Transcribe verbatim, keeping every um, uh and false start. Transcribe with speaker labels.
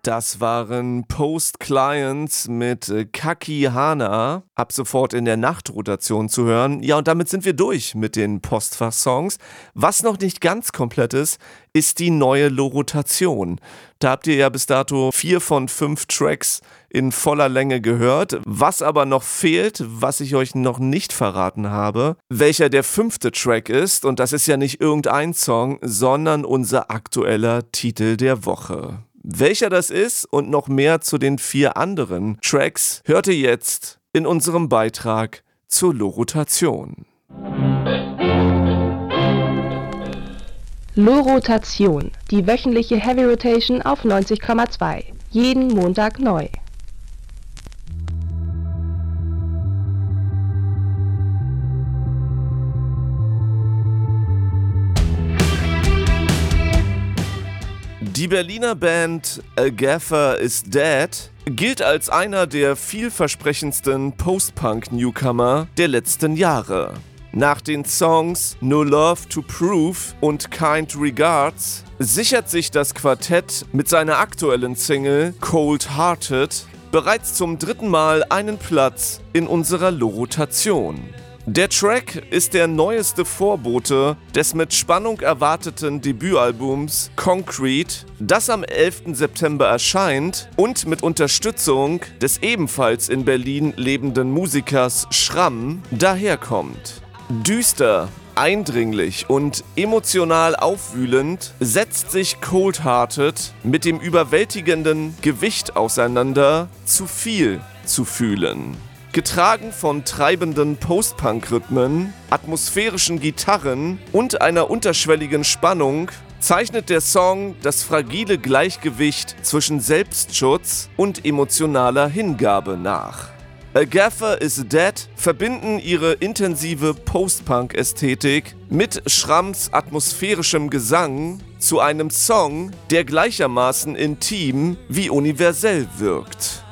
Speaker 1: Das waren Post Clients mit äh, Kaki Hana, ab sofort in der Nachtrotation zu hören. Ja, und damit sind wir durch mit den Postfach-Songs. Was noch nicht ganz komplett ist, ist die neue Lorotation. Da habt ihr ja bis dato vier von fünf Tracks in voller Länge gehört. Was aber noch fehlt, was ich euch noch nicht verraten habe, welcher der fünfte Track ist. Und das ist ja nicht irgendein Song, sondern unser aktueller Titel der Woche. Welcher das ist und noch mehr zu den vier anderen Tracks hört ihr jetzt in unserem Beitrag zur Lorotation.
Speaker 2: Lorotation, die wöchentliche Heavy Rotation auf neunzig Komma zwei. Jeden Montag neu.
Speaker 1: Die Berliner Band Agatha is Dead gilt als einer der vielversprechendsten Post-Punk-Newcomer der letzten Jahre. Nach den Songs No Love to Prove und Kind Regards sichert sich das Quartett mit seiner aktuellen Single Cold Hearted bereits zum dritten Mal einen Platz in unserer Lorotation. Der Track ist der neueste Vorbote des mit Spannung erwarteten Debütalbums Concrete, das am elften September erscheint und mit Unterstützung des ebenfalls in Berlin lebenden Musikers Schramm daherkommt. Düster, eindringlich und emotional aufwühlend setzt sich Cold Hearted mit dem überwältigenden Gewicht auseinander, zu viel zu fühlen. Getragen von treibenden Post-Punk-Rhythmen, atmosphärischen Gitarren und einer unterschwelligen Spannung zeichnet der Song das fragile Gleichgewicht zwischen Selbstschutz und emotionaler Hingabe nach. Agatha is Dead verbinden ihre intensive Post-Punk-Ästhetik mit Schramms atmosphärischem Gesang zu einem Song, der gleichermaßen intim wie universell wirkt.